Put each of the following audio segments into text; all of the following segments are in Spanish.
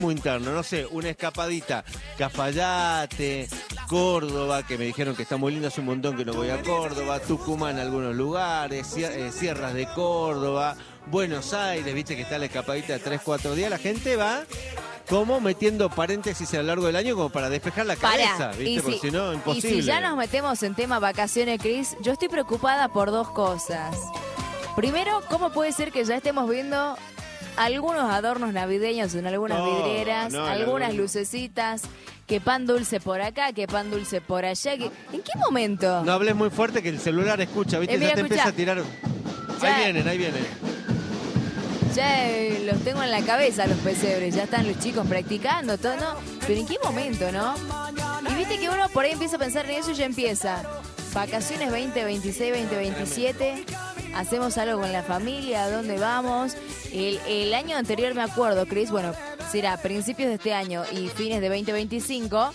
muy interno, no sé, una escapadita, Cafayate, Córdoba, que me dijeron que está muy lindo, hace un montón que no voy a Córdoba, Tucumán, algunos lugares, Sierras de Córdoba, Buenos Aires, viste que está la escapadita de 3, 4 días, la gente va como metiendo paréntesis a lo largo del año como para despejar la cabeza, ¿viste? Porque si no, imposible. Y si ya nos metemos en tema vacaciones, Cris, yo estoy preocupada por dos cosas. Primero, ¿cómo puede ser que ya estemos viendo algunos adornos navideños en algunas vidrieras, algunas lucecitas, que pan dulce por acá, que pan dulce por allá? ¿En qué momento? No hables muy fuerte que el celular escucha, ¿viste? Mira, ya te empieza a tirar... Ya, ahí vienen. Ya los tengo en la cabeza los pesebres, ya están los chicos practicando, todo, ¿no? Pero ¿en qué momento, no? Y viste que uno por ahí empieza a pensar en eso y ya empieza. Vacaciones 2026, 2027, hacemos algo con la familia, ¿a dónde vamos? El año anterior me acuerdo, Cris, bueno, será principios de este año y fines de 2025...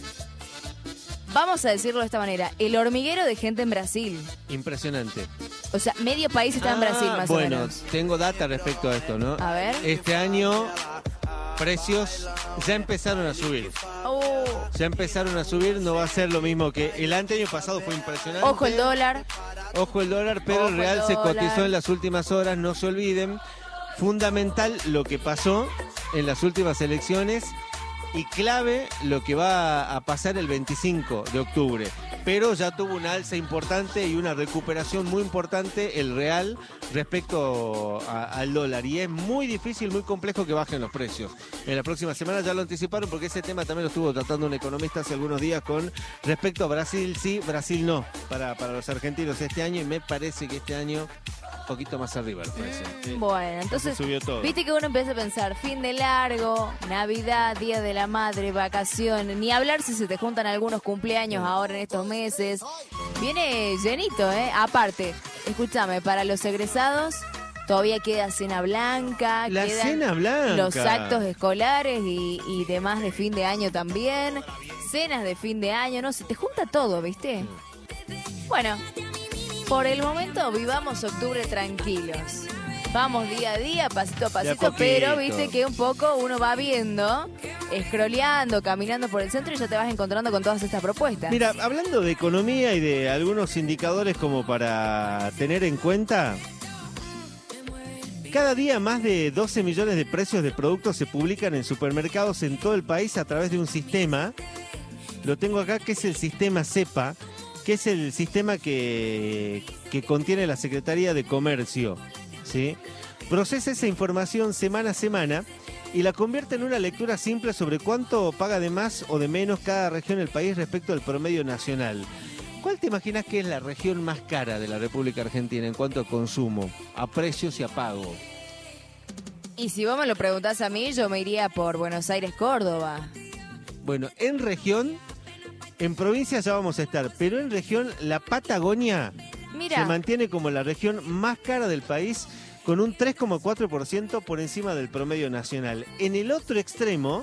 Vamos a decirlo de esta manera, el hormiguero de gente en Brasil. Impresionante. O sea, medio país está en Brasil, más o menos. Bueno, tengo data respecto a esto, ¿no? A ver. Este año, precios ya empezaron a subir. Ya empezaron a subir, no va a ser lo mismo que el año pasado, fue impresionante. Ojo el dólar. Ojo el dólar, pero el real se cotizó en las últimas horas, no se olviden. Fundamental lo que pasó en las últimas elecciones. Y clave lo que va a pasar el 25 de octubre. Pero ya tuvo una alza importante y una recuperación muy importante el real respecto al dólar. Y es muy difícil, muy complejo que bajen los precios. En la próxima semana ya lo anticiparon porque ese tema también lo estuvo tratando un economista hace algunos días con respecto a Brasil sí, Brasil no, para los argentinos este año. Y me parece que este año... poquito más arriba el precio. ¿Sí? Bueno, entonces subió todo. Viste que uno empieza a pensar, fin de largo, Navidad, Día de la Madre, vacaciones, ni hablar si se te juntan algunos cumpleaños ahora en estos meses. Viene llenito, ¿eh? Aparte, escúchame, para los egresados todavía queda cena blanca. La cena blanca. Los actos escolares y demás de fin de año también. Cenas de fin de año, no, se te junta todo, ¿viste? Bueno, por el momento vivamos octubre tranquilos. Vamos día a día, pasito a pasito, pero viste que un poco uno va viendo, scrolleando, caminando por el centro y ya te vas encontrando con todas estas propuestas. Mira, hablando de economía y de algunos indicadores como para tener en cuenta, cada día más de 12 millones de precios de productos se publican en supermercados en todo el país a través de un sistema, lo tengo acá, que es el sistema CEPA, que es el sistema que contiene la Secretaría de Comercio, ¿sí? Procesa esa información semana a semana y la convierte en una lectura simple sobre cuánto paga de más o de menos cada región del país respecto al promedio nacional. ¿Cuál te imaginas que es la región más cara de la República Argentina en cuanto a consumo, a precios y a pago? Y si vos me lo preguntás a mí, yo me iría por Buenos Aires, Córdoba. Bueno, en región... En provincia ya vamos a estar, pero en región la Patagonia se mantiene como la región más cara del país con un 3,4% por encima del promedio nacional. En el otro extremo,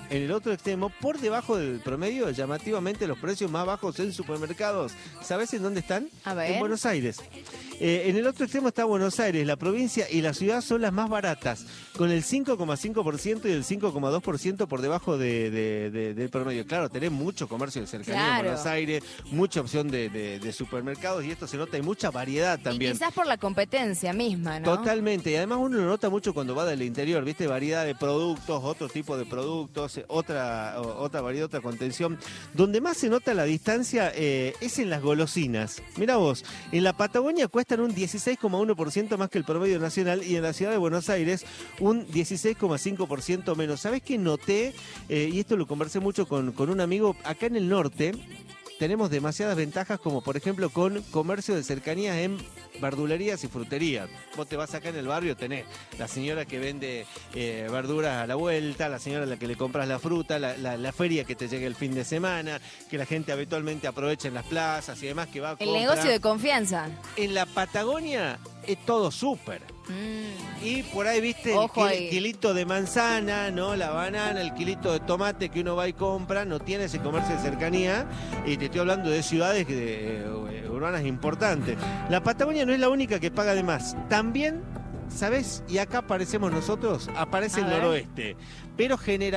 por debajo del promedio, llamativamente los precios más bajos en supermercados. ¿Sabes en dónde están? A ver. En Buenos Aires. En el otro extremo está Buenos Aires. La provincia y la ciudad son las más baratas, con el 5,5% y el 5,2% por debajo del promedio. Claro, tenés mucho comercio de cercanía en Buenos Aires, mucha opción de supermercados y esto se nota, hay mucha variedad también. Y quizás por la competencia misma, ¿no? Totalmente, y además uno lo nota mucho cuando va del interior, ¿viste? Variedad de productos, otro tipo de productos, otra variedad, otra contención. Donde más se nota la distancia es en las golosinas. Mirá vos, en la Patagonia cuestan un 16,1% más que el promedio nacional y en la ciudad de Buenos Aires un 16,5% menos. ¿Sabés qué noté? Y esto lo conversé mucho con un amigo. Acá en el norte tenemos demasiadas ventajas, como por ejemplo con comercio de cercanías en verdulerías y fruterías. Vos te vas acá en el barrio, tenés la señora que vende verduras a la vuelta, la señora a la que le compras la fruta, la feria que te llega el fin de semana, que la gente habitualmente aprovecha en las plazas y demás, que va a comprar. El negocio de confianza. En la Patagonia es todo súper. Y por ahí, viste, el kilito de manzana, ¿no? La banana, el kilito de tomate que uno va y compra, no tiene ese comercio de cercanía. Y te estoy hablando de ciudades urbanas importantes. La Patagonia no es la única que paga de más. También ¿sabés? Y acá aparecemos nosotros, aparece A el ver. noroeste, pero genera